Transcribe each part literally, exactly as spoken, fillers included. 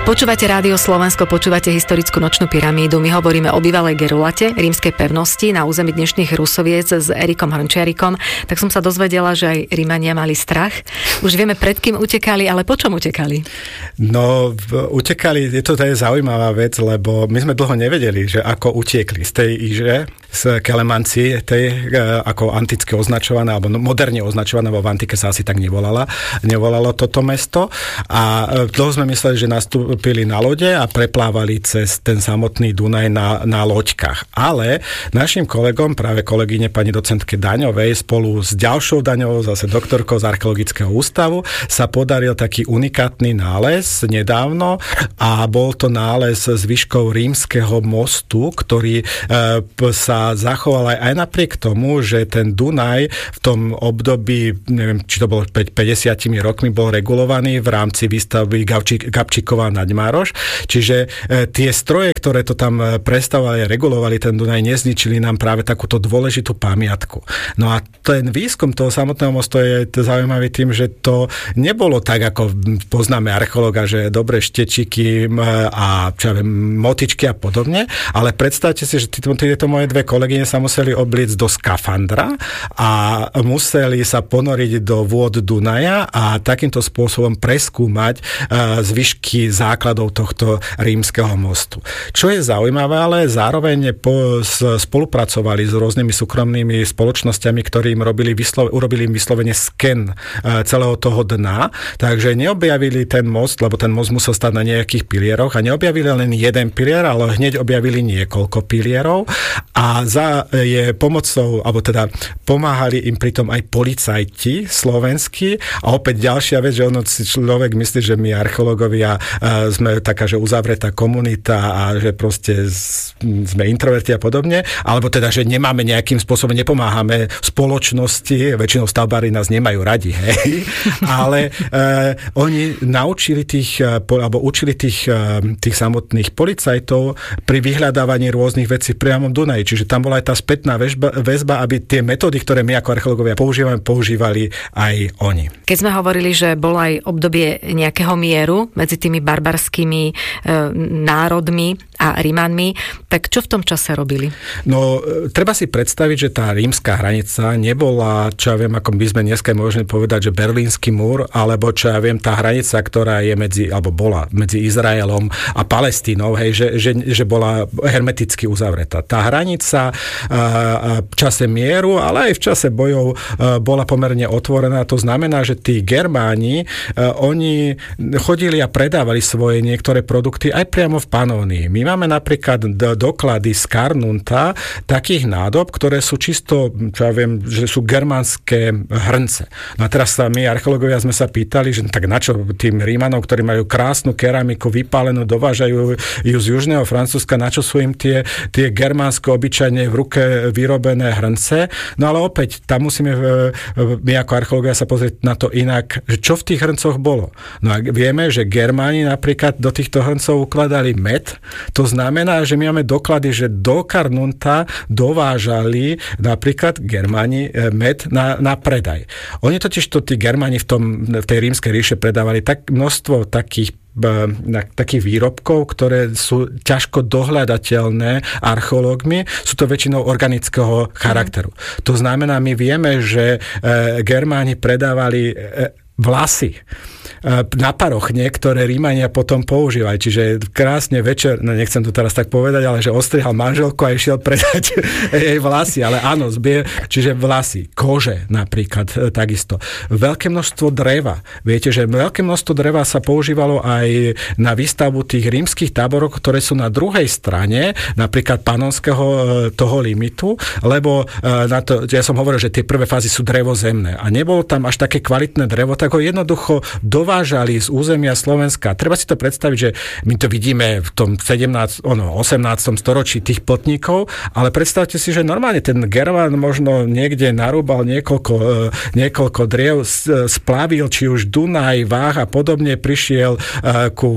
Počúvate Rádio Slovensko, počúvate historickú nočnú pyramídu. My hovoríme o bývalej Gerulate, rímskej pevnosti na území dnešných Rusoviec s Erikom Hrnčiarikom. Tak som sa dozvedela, že aj Rímania mali strach. Už vieme, pred kým utekali, ale po čom utekali? No, utekali, je to teda zaujímavá vec, lebo my sme dlho nevedeli, že ako utiekli z tej Iže, z Kelemanci, tej ako anticky označovaná, alebo moderne označovaná, vo v antike sa asi tak nevolala, nevolalo toto mesto. A dlho sme mysleli, že nastúpili na lode a preplávali cez ten samotný Dunaj na, na loďkách. Ale našim kolegom, práve kolegyne pani docentke Daňovej, spolu s ďalšou Daňovou, zase doktorkou z Archeologického ústavu, sa podaril taký unikátny nález nedávno a bol to nález zvyškov rímskeho mostu, ktorý e, sa zachoval aj, aj napriek tomu, že ten Dunaj v tom období, neviem, či to bolo pred päťdesiatimi rokmi, bol regulovaný v rámci výstavby Gabčík, Gabčíková Naďmároš. Čiže e, tie stroje, ktoré to tam prestavovali a regulovali ten Dunaj, nezničili nám práve takúto dôležitú pamiatku. No a ten výskum toho samotného mostu je zaujímavý tým, že to nebolo tak, ako poznáme archeológa, že dobré štečiky a čo ja viem, motičky a podobne, ale predstavte si, že tieto, tieto moje dve kolegyne sa museli obliecť do skafandra a museli sa ponoriť do vôd Dunaja a takýmto spôsobom preskúmať zvyšky základov tohto rímskeho mostu. Čo je zaujímavé, ale zároveň po, spolupracovali s rôznymi súkromnými spoločnosťami, ktorí im robili, vyslo, urobili im vyslovene sken celého toho dna, takže neobjavili ten most, lebo ten most musel stať na nejakých pilieroch a neobjavili len jeden pilier, ale hneď objavili niekoľko pilierov a za je pomocou, alebo teda pomáhali im pritom aj policajti slovenskí a opäť ďalšia vec, že ono si človek myslí, že my archeológovia sme taká, že uzavretá komunita a že proste sme introverti a podobne, alebo teda, že nemáme nejakým spôsobom, nepomáhame spoločnosti, väčšinou stavbári nás nemajú radi, hej, ale e, oni naučili tých, alebo učili tých, tých samotných policajtov pri vyhľadávaní rôznych vecí priamo v Dunaji, čiže tam bola aj tá spätná väzba, väzba, aby tie metódy, ktoré my ako archeológovia používame, používali aj oni. Keď sme hovorili, že bolo aj obdobie nejakého mieru medzi tými barbarskými e, národmi a Rímanmi, tak čo v tom čase robili? No, treba si predstaviť, že tá rímska hranica nebola, čo ja viem, ako by sme dneska môžeme povedať, že Berlínsky múr, alebo čo ja viem, tá hranica, ktorá je medzi, alebo bola medzi Izraelom a Palestínou, hej, že, že, že bola hermeticky uzavretá. Tá hranica v čase mieru, ale aj v čase bojov bola pomerne otvorená. To znamená, že tí Germáni, oni chodili a predávali svoje niektoré produkty aj priamo v Panónii. My máme napríklad doklady z Carnunta takých nádob, ktoré sú čisto, čo ja viem, že sú germánske hrnce. No a teraz sa my, archeológovia, sme sa pýtali, že tak na čo tým Rímanom, ktorí majú krásnu keramiku vypálenú, dovážajú ju z južného Francúzska, na čo sú im tie, tie germánske obyčajne v ruke vyrobené hrnce. No ale opäť, tam musíme my ako archeológovia sa pozrieť na to inak, že čo v tých hrncoch bolo. No a vieme, že Germáni napríklad do týchto hrncov ukladali med. To znamená, že my máme doklady, že do Carnunta dovážali napríklad Germáni med na, na predaj. Oni totiž to tí Germáni v, tom, v tej rímskej ríše predávali tak množstvo takých takých výrobkov, ktoré sú ťažko dohľadateľné archeológmi, sú to väčšinou organického charakteru. Mm. To znamená, my vieme, že e, Germáni predávali e, vlasy na parochne, ktoré Rímania potom používali. Čiže krásne večer, no nechcem to teraz tak povedať, ale že ostrihal manželku a išiel predať jej vlasy, ale áno, zbier, čiže vlasy, kože napríklad takisto. Veľké množstvo dreva. Viete, že veľké množstvo dreva sa používalo aj na výstavbu tých rímskych táborov, ktoré sú na druhej strane, napríklad panonského toho limitu, lebo na to, ja som hovoril, že tie prvé fázy sú drevozemné a nebolo tam až také kvalitné drevo, tak ho jednoducho dovážali z územia Slovenska. Treba si to predstaviť, že my to vidíme v tom sedemnástom, ono, osemnástom storočí tých plotníkov, ale predstavte si, že normálne ten Germán možno niekde narúbal niekoľko, niekoľko driev, splavil či už Dunaj, Váh a podobne, prišiel ku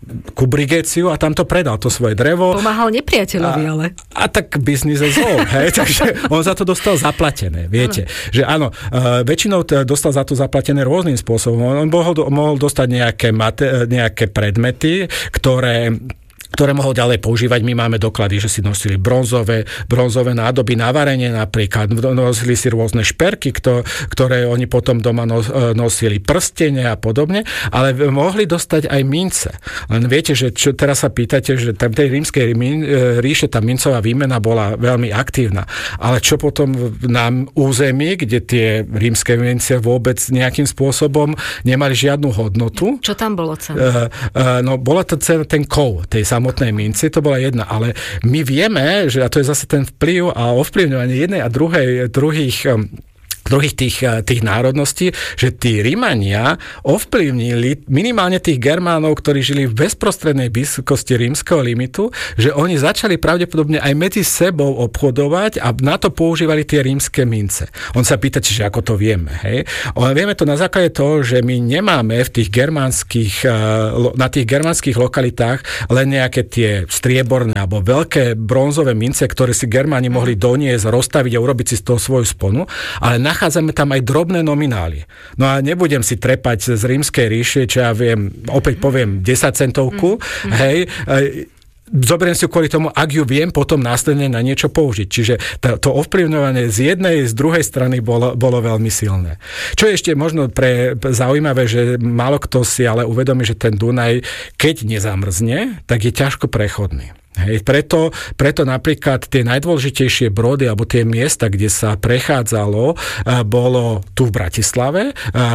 Kubrigéciu a tam to predal, to svoje drevo. Pomáhal nepriateľovi, a, ale. A tak biznis je zlo, hej, takže on za to dostal zaplatené, viete. Ano. Že áno, uh, väčšinou t- dostal za to zaplatené rôznym spôsobom. On mohol, mohol dostať nejaké, mate, nejaké predmety, ktoré ktoré mohol ďalej používať. My máme doklady, že si nosili bronzové, bronzové nádoby na varenie napríklad, nosili si rôzne šperky, ktoré oni potom doma nosili, prstene a podobne, ale mohli dostať aj mince. Len viete, že čo, teraz sa pýtate, že tam tej rímskej ríše tá mincová výmena bola veľmi aktívna. Ale čo potom na území, kde tie rímske mince vôbec nejakým spôsobom nemali žiadnu hodnotu. Čo tam bolo cena? Uh, uh, no, bola to cena, ten kov tej samotnej minci, to bola jedna, ale my vieme, že a to je zase ten vplyv a ovplyvňovanie jednej a druhej, druhých druhých tých, tých národností, že tí Rímania ovplyvnili minimálne tých Germánov, ktorí žili v bezprostrednej blízkosti rímskeho limitu, že oni začali pravdepodobne aj medzi sebou obchodovať a na to používali tie rímske mince. On sa pýta, čiže ako to vieme. Hej? On, vieme to na základe toho, že my nemáme v tých germánskych, na tých germánskych lokalitách len nejaké tie strieborné alebo veľké bronzové mince, ktoré si Germáni mohli doniesť, rozstaviť a urobiť si z toho svoju sponu, ale na nachádzame tam aj drobné nominály. No a nebudem si trepať z rímskej ríše, čo ja viem, opäť poviem desaťcentovku, mm. hej, zoberiem si kvôli tomu, ak ju viem potom následne na niečo použiť. Čiže to, to ovplyvňovanie z jednej, z druhej strany bolo, bolo veľmi silné. Čo je ešte možno pre zaujímavé, že málo kto si ale uvedomí, že ten Dunaj, keď nezamrzne, tak je ťažko prechodný. Hej, preto, preto napríklad tie najdôležitejšie brody alebo tie miesta, kde sa prechádzalo, bolo tu v Bratislave,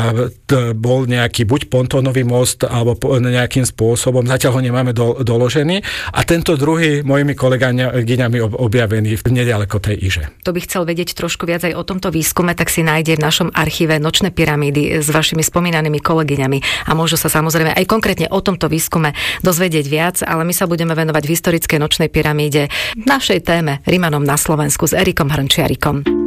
bol nejaký buď pontónový most alebo nejakým spôsobom, zatiaľ ho nemáme do, doložený a tento druhý mojimi kolegyňami objavený nedaleko tej Iže. To by chcel vedieť trošku viac aj o tomto výskume, tak si nájde v našom archíve Nočné pyramídy s vašimi spomínanými kolegyňami a môžu sa samozrejme aj konkrétne o tomto výskume dozvedieť viac, ale my sa budeme venovať v historickej Nočnej pyramíde našej téme Rimanom na Slovensku s Erikom Hrnčiarikom.